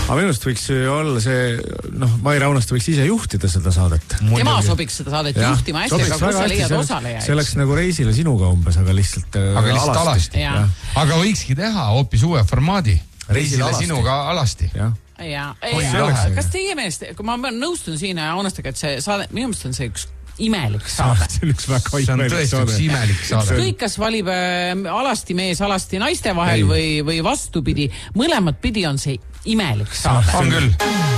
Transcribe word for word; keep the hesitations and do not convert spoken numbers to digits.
aga minu arust võiks olla see, noh, Mai Raunaste võiks ise juhtida seda saadet. Tema sobiks seda saadet ja, juhtima hästi, aga kus sa leiad osalejaid? See oleks nagu reisile sinuga umbes, aga lihtsalt aga lihtsalt alasti. alasti. Aga võikski teha hoopis uue formaadi. Reisile, reisile sinuga alasti. Ja. Ja, ja, kas teie meelest, kui ma nõustun siin Aunastega, et see saade, minu meelest on see üks imelik saade. See on üks väga imelik saade. imelik saade. Kõik, kas valib äh, alasti mees, alasti naiste vahel või, või vastupidi, mõlemad pidi on see imelik saade. On küll.